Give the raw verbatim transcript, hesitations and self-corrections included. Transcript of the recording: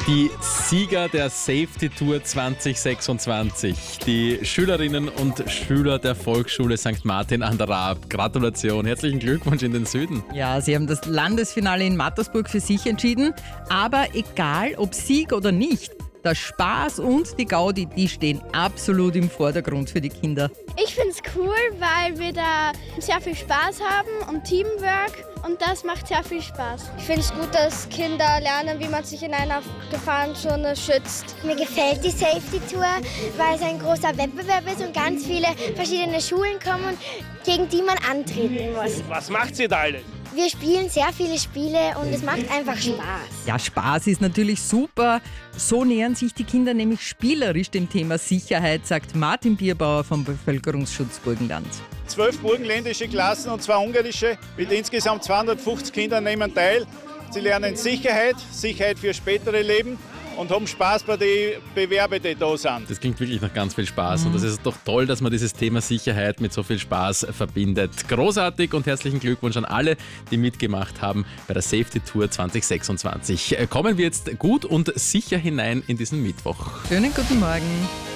Die Sieger der Safety Tour zwanzig sechsundzwanzig, die Schülerinnen und Schüler der Volksschule Sankt Martin an der Raab. Gratulation, herzlichen Glückwunsch in den Süden. Ja, sie haben das Landesfinale in Mattersburg für sich entschieden. Aber egal ob Sieg oder nicht, der Spaß und die Gaudi, die stehen absolut im Vordergrund für die Kinder. Ich finde es cool, weil wir da sehr viel Spaß haben und Teamwork und das macht sehr viel Spaß. Ich finde es gut, dass Kinder lernen, wie man sich in einer Gefahrenzone schützt. Mir gefällt die Safety Tour, weil es ein großer Wettbewerb ist und ganz viele verschiedene Schulen kommen, gegen die man antreten muss. Was macht ihr da alles? Wir spielen sehr viele Spiele und es macht einfach Spaß. Ja, Spaß ist natürlich super. So nähern sich die Kinder nämlich spielerisch dem Thema Sicherheit, sagt Martin Bierbauer vom Bevölkerungsschutz Burgenland. Zwölf burgenländische Klassen und zwei ungarische mit insgesamt zweihundertfünfzig Kindern nehmen teil. Sie lernen Sicherheit, Sicherheit für spätere Leben und haben Spaß bei den Bewerben, die da sind. Das klingt wirklich nach ganz viel Spaß. Mhm. Und das ist doch toll, dass man dieses Thema Sicherheit mit so viel Spaß verbindet. Großartig und herzlichen Glückwunsch an alle, die mitgemacht haben bei der Safety Tour zwanzig sechsundzwanzig. Kommen wir jetzt gut und sicher hinein in diesen Mittwoch. Schönen guten Morgen.